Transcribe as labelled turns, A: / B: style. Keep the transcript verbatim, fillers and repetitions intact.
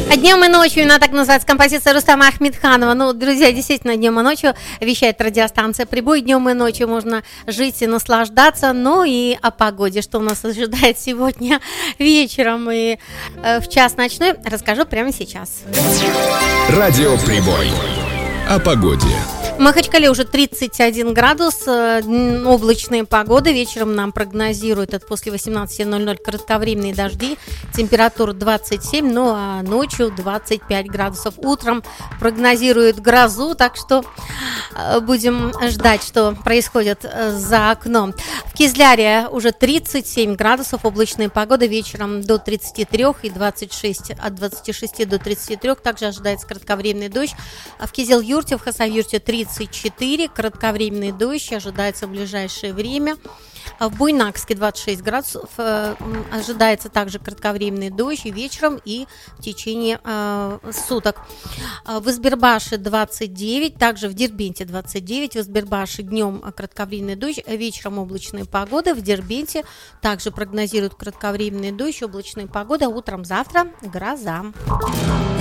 A: Днем и ночью, она так называется, композиция Рустама Ахмедханова. Ну, друзья, действительно, днем и ночью вещает радиостанция «Прибой». Днем и ночью можно жить и наслаждаться. Ну и о погоде, что у нас ожидает сегодня вечером и э, в час ночной, расскажу прямо сейчас.
B: Радио «Прибой». О погоде.
A: В Махачкале уже тридцать один градус, облачная погода. Вечером нам прогнозируют от после восемнадцати ноль-ноль кратковременные дожди. Температура двадцать семь, ну а ночью двадцать пять градусов. Утром прогнозируют грозу, так что будем ждать, что происходит за окном. В Кизляре уже тридцать семь градусов, облачная погода. Вечером до тридцати трёх и двадцать шесть, от двадцати шести до тридцати трёх. Также ожидается кратковременный дождь. В Кизил-Юрте, в Хасавюрте тридцать четыре, кратковременный дождь ожидается в ближайшее время. В Буйнакске двадцать шесть градусов, э, ожидается также кратковременный дождь и вечером, и в течение э, суток. В Избербаше двадцать девять, также в Дербенте двадцать девять, в Избербаше днем кратковременный дождь, вечером облачная погода, в Дербенте также прогнозируют кратковременный дождь, облачная погода, утром завтра гроза.